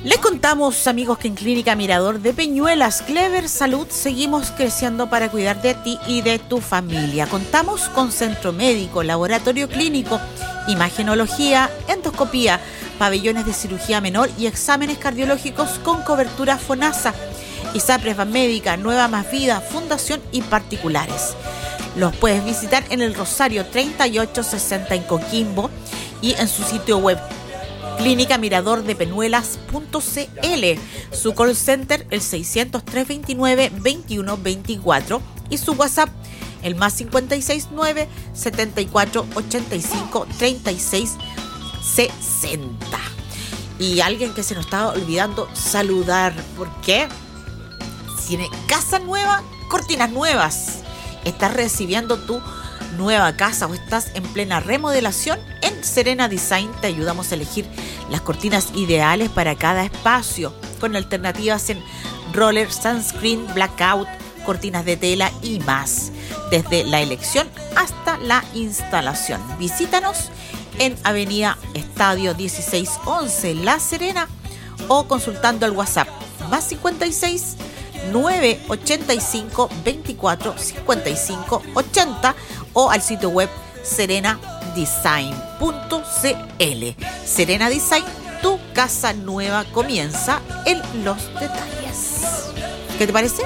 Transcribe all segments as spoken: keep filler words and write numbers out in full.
Les contamos, amigos, que en Clínica Mirador de Peñuelas, Clever Salud, seguimos creciendo para cuidar de ti y de tu familia. Contamos con centro médico, laboratorio clínico, imagenología, endoscopía, pabellones de cirugía menor y exámenes cardiológicos con cobertura FONASA, ISAPRES Banmédica, Nueva Más Vida, Fundación y particulares. Los puedes visitar en el Rosario treinta y ocho sesenta en Coquimbo y en su sitio web clínica mirador de peñuelas punto c l, su call center el seiscientos tres veintinueve veintiuno veinticuatro y su WhatsApp el más cincuenta y seis nueve setenta y cuatro ochenta y cinco treinta y seis sesenta. Y alguien que se nos estaba olvidando saludar, ¿por qué? Tiene casa nueva, cortinas nuevas. ¿Estás recibiendo tu nueva casa o estás en plena remodelación? En Serena Design te ayudamos a elegir las cortinas ideales para cada espacio, con alternativas en roller, sunscreen, blackout, cortinas de tela y más, desde la elección hasta la instalación. Visítanos en Avenida Estadio dieciséis once La Serena o consultando al WhatsApp más cincuenta y seis nueve ochenta y cinco veinticuatro cincuenta y cinco ochenta o al sitio web serena design punto c l. Serena Design, tu casa nueva comienza en los detalles. ¿Qué te parece?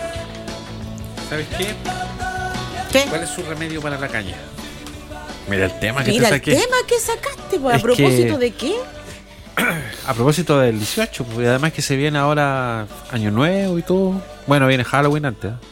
¿Sabes qué? ¿Qué? ¿Cuál es su remedio para la caña? Mira el tema que Mira te saqué. el tema que sacaste, pues, ¿a Es propósito que- de qué? A propósito del dieciocho, pues, y además que se viene ahora Año Nuevo y todo. Bueno, viene Halloween antes. ¿eh?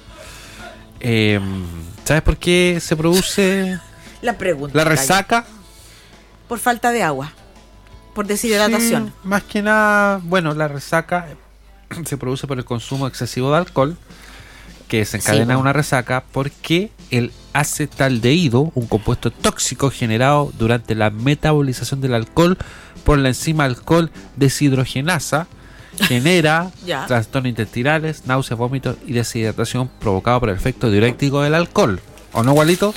Eh, ¿Sabes por qué se produce La pregunta. la Cayo. resaca? Por falta de agua. Por deshidratación. Sí, más que nada, bueno, la resaca se produce por el consumo excesivo de alcohol, que desencadena Sí, una resaca porque el acetaldehído, un compuesto tóxico generado durante la metabolización del alcohol por la enzima alcohol deshidrogenasa, genera Ya. trastornos intestinales, náuseas, vómitos y deshidratación provocado por el efecto diurético del alcohol. ¿O no, Gualito?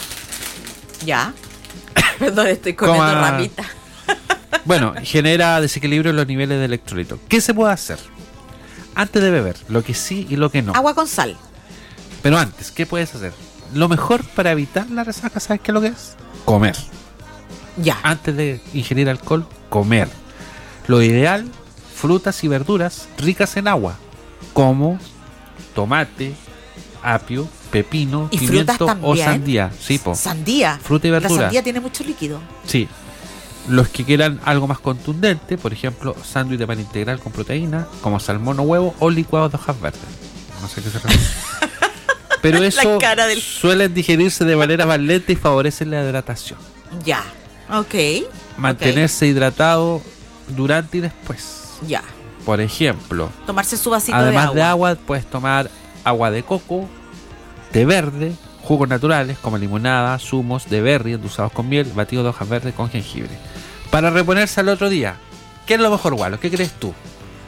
Ya. Perdón, estoy comiendo Coma- ramita. Bueno, genera desequilibrio en los niveles de electrolitos. ¿Qué se puede hacer? Antes de beber, lo que sí y lo que no. Agua con sal. Pero antes, ¿qué puedes hacer? Lo mejor para evitar la resaca, ¿sabes qué es lo que es? Comer. Ya. Antes de ingerir alcohol, comer. Lo ideal, frutas y verduras ricas en agua, como tomate, apio, pepino, ¿Y frutas pimiento o también? sandía. Sí, po. Sandía. Fruta y La verdura. sandía tiene mucho líquido. Sí. Los que quieran algo más contundente, por ejemplo, sándwich de pan integral con proteína, como salmón o huevo, o licuados de hojas verdes. No sé qué se refiere. Pero La eso cara del- suelen digerirse de manera más lenta y favorecen la hidratación. Ya. Ok. Mantenerse hidratado durante y después. Ok. Ya. Por ejemplo, Tomarse su vasito además de de agua. agua, puedes tomar agua de coco, té verde, jugos naturales como limonada, zumos de berry endulzados con miel, batido de hojas verdes con jengibre. Para reponerse al otro día, ¿qué es lo mejor, Gualo? ¿Qué crees tú?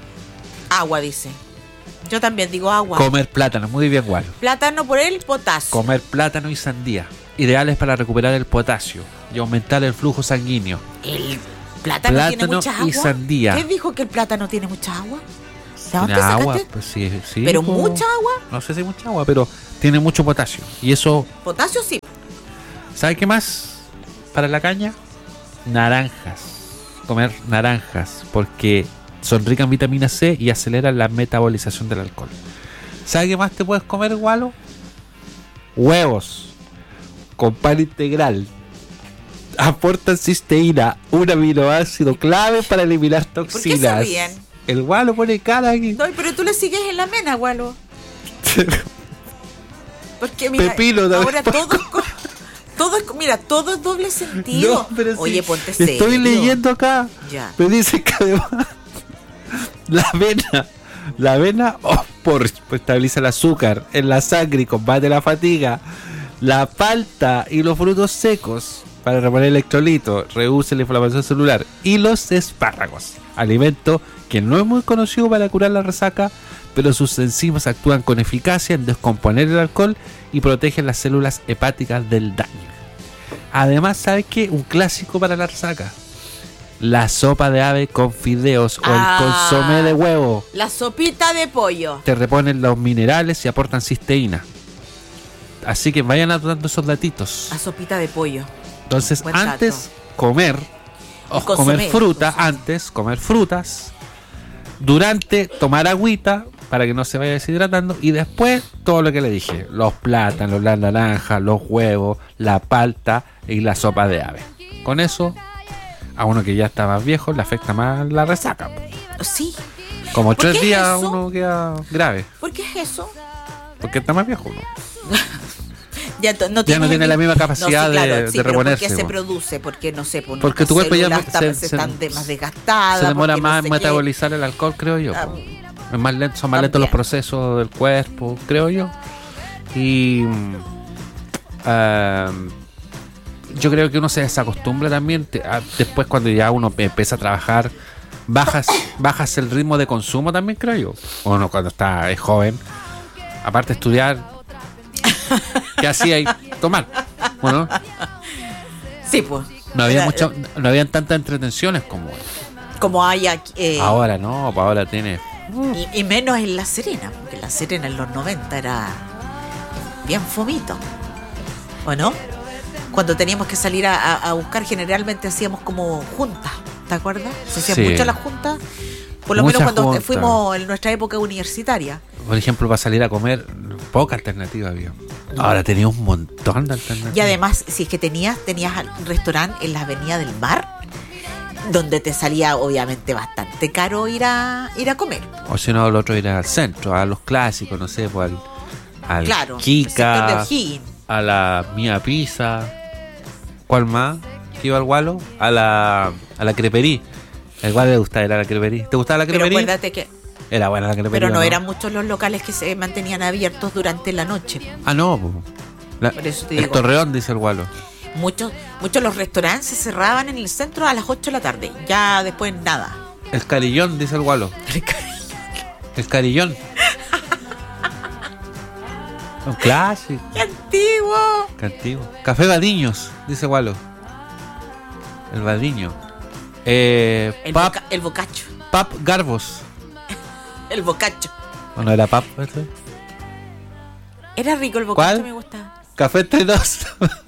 Agua, dice. Yo también digo agua. Comer plátano, muy bien, Gualo. Plátano por el potasio. Comer plátano y sandía, ideales para recuperar el potasio y aumentar el flujo sanguíneo. El plátano, tiene Plátano mucha y agua. sandía. ¿Qué dijo que el plátano tiene mucha agua? ¿De dónde Tiene sacaste? agua, pues sí, sí. ¿Pero pues, mucha agua? No sé si mucha agua, pero tiene mucho potasio. Y eso, Potasio sí. ¿sabe qué más? Para la caña, naranjas. Comer naranjas, porque son ricas en vitamina C y aceleran la metabolización del alcohol. ¿Sabe qué más te puedes comer, Gualo? Huevos con pan integral. Aportan cisteína, un aminoácido clave para eliminar ¿Por qué se toxinas. ríen? El Gualo pone cara aquí. No, pero tú le sigues en la mena, Gualo. Porque mira, Pepino también. ahora todo es, co- todo es, mira, todo es doble sentido. No, pero sí, Oye, ponte serio. estoy leyendo acá. Ya. Me dice que además la avena, la avena oh, por, pues, estabiliza el azúcar en la sangre y combate la fatiga. La palta y los frutos secos para reponer electrolitos, reduce la inflamación celular. Y los espárragos, alimento que no es muy conocido para curar la resaca, pero sus enzimas actúan con eficacia en descomponer el alcohol y protegen las células hepáticas del daño. Además, ¿sabes qué? Un clásico para la resaca. la sopa de ave con fideos Ah. o el consomé de huevo. La sopita de pollo. Te reponen los minerales y aportan cisteína. Así que vayan anotando esos datitos. La sopita de pollo. Entonces, Buen antes comer, o consomé, comer fruta, consomé. antes comer frutas, durante tomar agüita para que no se vaya deshidratando y después todo lo que le dije, los plátanos, la naranja, los huevos, la palta y la sopa de ave. Con eso, a uno que ya está más viejo le afecta más la resaca. Sí. Como ¿Por tres qué días eso? uno queda grave, ¿Por qué es eso? porque está más viejo uno. Ya, to- no, Ya no tienes tiene el la mismo- misma capacidad No, sí, claro, de- sí, de pero reponerse, ¿por qué se po. produce? Porque no sé, por Porque tu cuerpo ya células está- se- se se- están de- más desgastadas. Se demora porque no más sé en qué. metabolizar el alcohol, creo yo. Ah, po. Es más lento, son más lentos los también. procesos del cuerpo, creo yo. Y mm, ah, yo creo que uno se desacostumbra también. te- ah, después, cuando ya uno empieza a trabajar, bajas bajas el ritmo de consumo también, creo yo. Uno cuando está es joven, aparte de estudiar, ¿qué hacía ahí? Tomar. Bueno, Sí, pues. no había Era- mucho, no habían tantas entretenciones como Como hay aquí. eh, ahora, no, pues ahora tiene. y, y menos en La Serena, porque La Serena en los noventa era bien fomito. ¿O no? Cuando teníamos que salir a, a- a buscar, generalmente hacíamos como juntas. ¿Te acuerdas? Se hacían Sí. mucho las juntas. Por lo Muchas menos cuando juntas. fuimos en nuestra época universitaria. Por ejemplo, para salir a comer, poca alternativa había. Ahora tenía un montón de alternativas. Y además, si es que tenías, tenías un restaurante en la Avenida del Mar, donde te salía obviamente bastante caro ir a ir a comer. O si no, el otro ir al centro, a los clásicos, no sé, pues al, al Claro, el sector de Kika, O'Higgins. a la Mía Pizza. ¿Cuál más? ¿Qué iba al Gualo? A la, a la Creperí. El Gualo le gustaba ir a la Creperí. ¿Te gustaba la Pero Creperí? acuérdate que Era buena la Creperí. pero ¿o no eran muchos los locales que se mantenían abiertos durante la noche. Ah, no, po. La- Por eso te el digo. Torreón, dice el Gualo. Muchos muchos los restaurantes se cerraban en el centro a las ocho de la tarde. Ya después nada. El Carillón, dice el Gualo. El Carillón. Un clásico. ¡Qué antiguo! Qué antiguo. Café Badiños, dice Gualo. El Badiño. Eh, El, Pap, boca- el bocacho. Pap Garbos. El bocacho. ¿O no era Pap? ese? Era rico el bocacho, ¿Cuál? me gustaba. Café entre dos.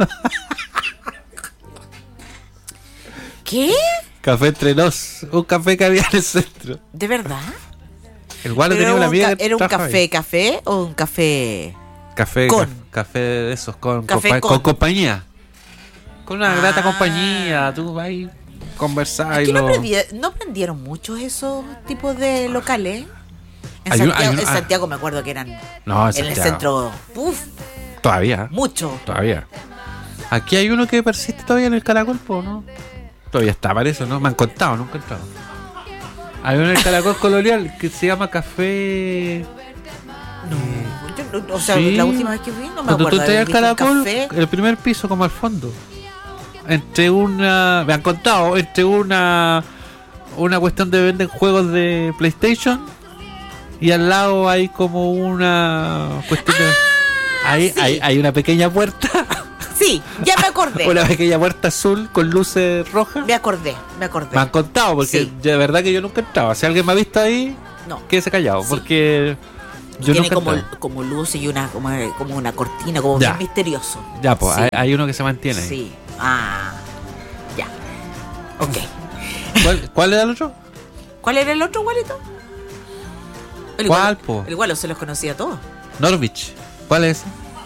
¿Qué? Café entre dos. Un café que había en el centro. ¿De verdad? El Gualo ¿Pero tenía era una un, amiga ca- que ¿Era un trabajaba café ahí. café o un café? Café con? caf- Café de esos, con, Café compa- con. con compañía. Con una Ah. grata compañía. Tú vas ahí conversar y Aquí no, lo... aprendi- no aprendieron muchos esos tipos de locales. En, Hay un- Santiago, hay un- en ah. Santiago me acuerdo que eran No, en en el Santiago. centro. Uf, Todavía. mucho. Todavía. Aquí hay uno que persiste todavía en el Caracol, po, ¿no? Todavía está, parece, ¿no? Me han contado, nunca he entrado. Hay uno en el Caracol Colonial que se llama Café... No, yo no- o sea, Sí. la última vez que fui no me Cuando tú acuerdo. de estás haber al visto un Caracol, café. el primer piso como al fondo. Entre una... Me han contado, entre una... Una cuestión de venden juegos de PlayStation y al lado hay como una cuestión de... Ahí sí. hay, hay una pequeña puerta, Sí, ya me acordé. una pequeña puerta azul con luces rojas. Me acordé, me acordé. Me han contado, porque Sí. de verdad que yo nunca he entrado. Si alguien me ha visto ahí, No. quédese callado, Sí. porque yo Tiene nunca he como, entrado. como luces y una como, como una cortina, como Ya. bien misterioso. Ya, pues, Sí. hay, hay uno que se mantiene ahí. Sí. Ah, ya. Ok. ¿Cuál, ¿Cuál era el otro? ¿Cuál era el otro, Gualito? El ¿Cuál, Gualo- po? El Gualo se los conocía a todos. Norwich. ¿Cuál es ese?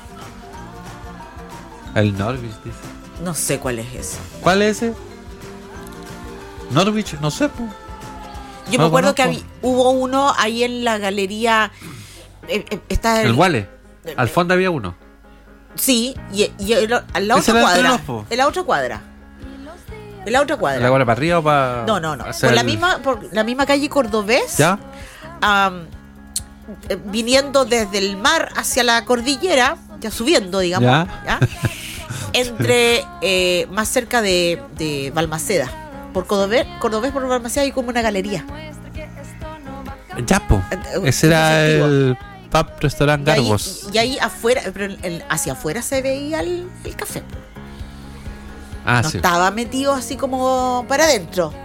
El Norwich, dice. No sé cuál es ese. ¿Cuál es ese? Norwich, no sé, pues. Yo No me lo acuerdo que conozco. había- hubo uno ahí en la galería. eh, eh, está El Wale. Al fondo había uno. Sí, y, y el- a la Ese otra era el cuadra. reloj, po. En la otra cuadra. En la otra cuadra. ¿La guarda para arriba o para.? No, no, no. hacer Por la el- misma, por la misma calle Cordobés. ¿Ya? am, eh, viniendo desde el mar hacia la cordillera, ya subiendo, digamos, Ya. ¿ya? entre eh, más cerca de, de Balmaceda. Por Cordobés, Cordobés por Balmaceda hay como una galería. Ya, po. Eh, eh, Ese era ese antiguo. el pub restaurant Y ahí, Garbos. y ahí afuera, pero el- el- hacia afuera se veía el, el café. Ah, No sí. estaba metido así como para adentro.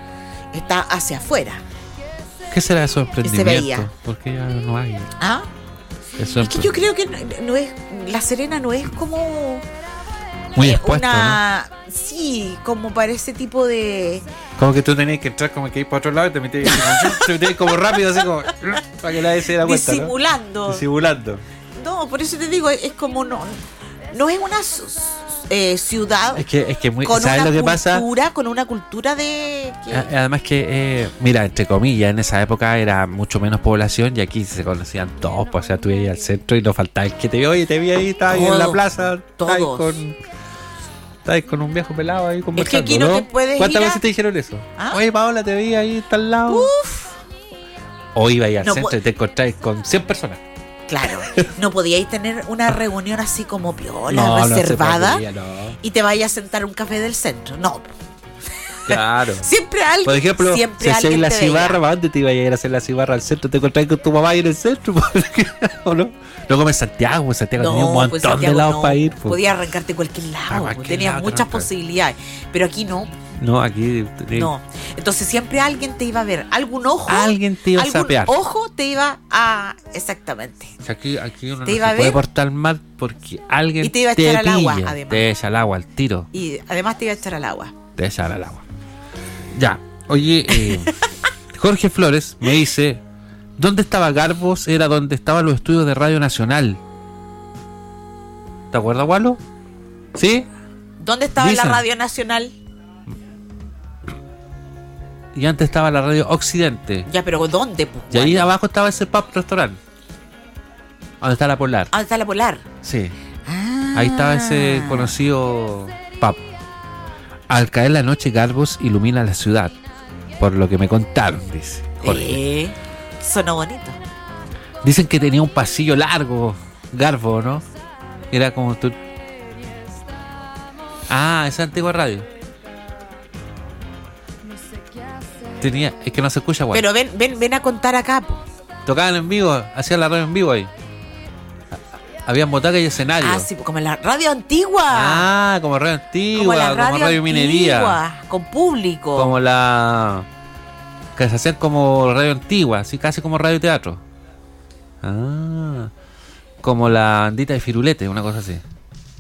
está hacia afuera. ¿Qué será eso de Que se emprendimiento? veía. Porque ya no hay. ¿Ah? Eso Es que yo creo que no, no es, La Serena no es como muy eh, expuesto, una, sí, como para ese tipo de, ¿no? Como que tú tenías que entrar como que ir para otro lado y te metías te metías como rápido, así como para que nadie se diera cuenta, disimulando. ¿no? Disimulando. No, por eso te digo, es como no, no es una su- su- eh, ciudad Es que, es que muy, con ¿sabes una lo que pasa? cultura, con una cultura de que- A- Además que, eh, mira, entre comillas, en esa época era mucho menos población y aquí se conocían todos, pues, o sea, tú ibas al centro y no faltaba el que te vio, oye, te vi ahí, estabas ahí en la Todos, plaza, estabas ahí todos. con, estabas ahí con un viejo pelado ahí conversando, aquí no te puedes ¿Cuántas ir a- veces te dijeron eso? ¿Ah? Oye, Paola, te vi ahí, está al lado. Uf, O iba ahí al No centro pu- y te encontráis con cien personas. claro, no podíais tener una reunión así como piola, No, no se reservada, podía, no. y te vayas a sentar a un café del centro. No, Claro. siempre alguien, Por ejemplo, siempre si hacías alguien la te veía. cibarra, ¿para dónde te iba a ir a hacer la cibarra al centro? ¿Te encontrás con tu mamá ahí en el centro? ¿O no? No como en Santiago, en Santiago tenía un montón pues, de Santiago, lados no, para ir. Pues. podías arrancarte a cualquier A lado, cualquier pues, tenías lado te muchas arrancas. posibilidades, pero aquí no, No, aquí. eh, no. Entonces siempre alguien te iba a ver, algún ojo, Alguien te iba a algún sapear. ojo te iba a, exactamente. O sea, aquí, aquí uno Te no iba se a puede ver. portar mal porque alguien Y te iba a echar al pille, agua, además. te echa al agua al tiro. Y además te iba a echar al agua. Te echa al agua. Ya, oye, eh, Jorge Flores me dice: ¿dónde estaba Garbos? Era donde estaban los estudios de Radio Nacional. ¿Te acuerdas, Walo? ¿Sí? ¿Dónde estaba Dicen. la Radio Nacional? Y antes estaba la Radio Occidente. Ya, pero ¿dónde? Pues, Y ahí Juan? abajo estaba ese pub restaurante. Donde está la Polar. ¿Dónde está la Polar? Sí. Ah. Ahí estaba ese conocido pub. Al caer la noche, Garbos ilumina la ciudad. Por lo que me contaron, dice Jorge. Eh, sonó bonito. Dicen que tenía un pasillo largo, Garbo, ¿no? Era como tú. Ah, esa antigua radio. Tenía, es que no se escucha, guay. Pero ven, ven, ven a contar acá, po. Tocaban en vivo, hacían la radio en vivo ahí. Habían butacas y escenario. Ah, sí, como en la radio antigua. Ah, como radio antigua, como como la radio, radio, minería. antigua, con público. Como la. Que se hacían como radio antigua, así casi como radio teatro. Ah. Como la Andita de Firulete, una cosa así.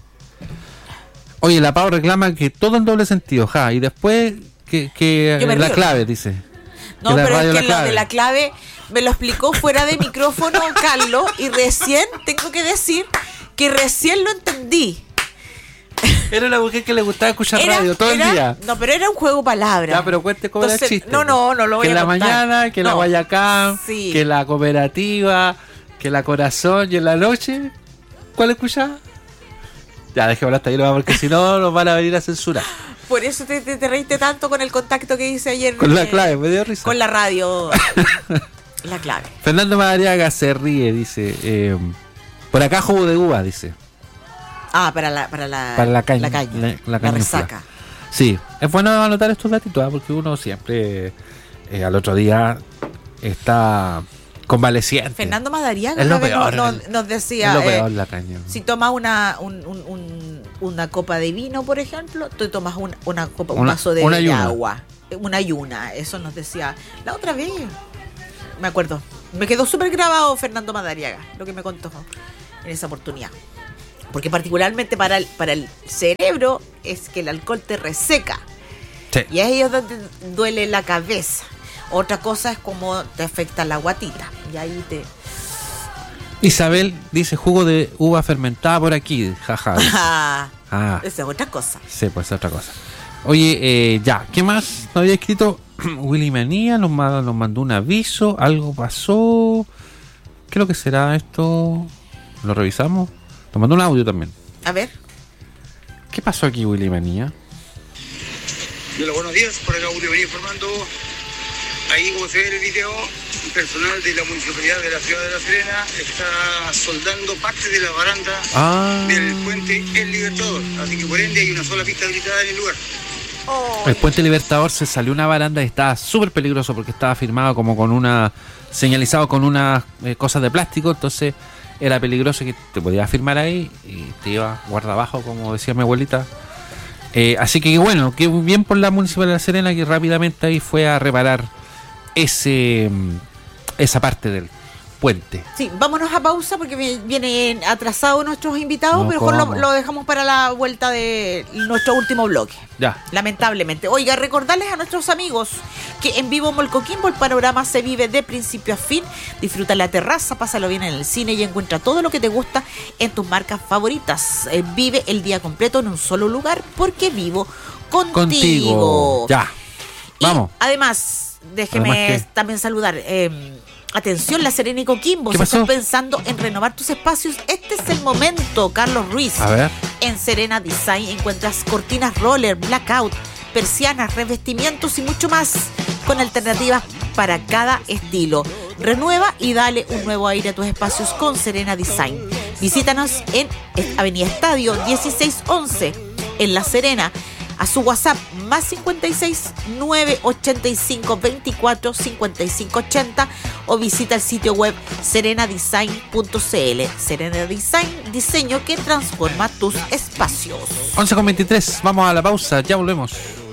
Oye, la Pau reclama que todo en doble sentido, ja, y después que, que Yo me la río. clave, dice. No, Que la pero radio es La que lo Clave. de la clave me lo explicó fuera de micrófono Carlos y recién tengo que decir que recién lo entendí. Era una mujer que le gustaba escuchar Era- radio todo era- el día. No, pero era un juego palabra. Ya, pero cuente cómo era el Entonces, chiste. No, no, no lo voy que a la contar. mañana, que la No. Guayacán, Sí. que la cooperativa, que la Corazón y en la noche. ¿Cuál escuchaba? Ya, dejémoslo hasta ahí nomás, porque si no nos van a venir a censurar. Por eso te, te, te reíste tanto con el contacto que hice ayer. Con la eh, clave, me dio risa. Con la radio. La clave. Fernando Madariaga se ríe, dice. eh, por acá jugo de uva, dice. Ah, para la, para la, Para la caña. La, caña, la, la la caña resaca. Sí, es bueno anotar estos datitos, ¿ah? Porque uno siempre eh, al otro día está convaleciente. Fernando Madariaga Es lo una vez peor, nos, el- nos- nos decía, es lo eh, peor la caña. si tomas una, un- un- un- una copa de vino, por ejemplo, tú tomas un, una copa, un Una- vaso de, una de ayuna. agua. Eh, Una ayuna, eso nos decía la otra vez. Me acuerdo. Me quedó súper grabado Fernando Madariaga, lo que me contó en esa oportunidad. Porque particularmente para el, para el cerebro es que el alcohol te reseca. Sí. Y ahí es donde duele la cabeza. Otra cosa es cómo te afecta la guatita. Y ahí te... Isabel dice jugo de uva fermentada por aquí, jaja. dice. Ah, Ah, esa es otra cosa. sí, pues es otra cosa. Oye, eh, ya, ¿qué más nos había escrito? Willy Manía nos, ma- nos mandó un aviso, algo pasó. ¿Qué es lo que será esto? ¿Lo revisamos? Nos mandó un audio también. A ver. ¿Qué pasó aquí, Willy Manía? Hola, buenos días, por acá Julio venía informando. Ahí, como se ve en el video, un personal de la municipalidad de la ciudad de La Serena está soldando parte de la baranda Ah, del puente El Libertador. Así que por ende hay una sola pista habilitada en el lugar. el puente Libertador se salió una baranda y estaba súper peligroso porque estaba firmado como con una, señalizado con unas eh, cosas de plástico, entonces era peligroso que te podías firmar ahí y te iba guarda abajo, como decía mi abuelita, Eh, así que bueno, que bien por la Municipalidad de La Serena, que rápidamente ahí fue a reparar ese esa parte del puente. Sí, vámonos a pausa porque vi- vienen atrasados nuestros invitados, No, pero mejor lo, ¿cómo? lo dejamos para la vuelta de nuestro último bloque. Ya. Lamentablemente. Oiga, recordarles a nuestros amigos que en Vivo Molcoquimbo el panorama se vive de principio a fin. Disfruta la terraza, pásalo bien en el cine y encuentra todo lo que te gusta en tus marcas favoritas. Eh, vive el día completo en un solo lugar porque vivo contigo. Contigo. Ya. Y Vamos. además, déjeme Además, ¿qué? también saludar. eh, atención, La Serena y Coquimbo. ¿Qué Si pasó? estás pensando en renovar tus espacios, este es el momento. Carlos Ruiz. A ver. En Serena Design encuentras cortinas roller, blackout, persianas, revestimientos y mucho más, con alternativas para cada estilo. Renueva y dale un nuevo aire a tus espacios con Serena Design. Visítanos en Avenida Estadio dieciséis once en La Serena. A su WhatsApp más cincuenta y seis, nueve ochenta y cinco, veinticuatro, cincuenta y cinco ochenta o visita el sitio web serena design punto c l. Serena Design, diseño que transforma tus espacios. once con veintitrés, vamos a la pausa, ya volvemos.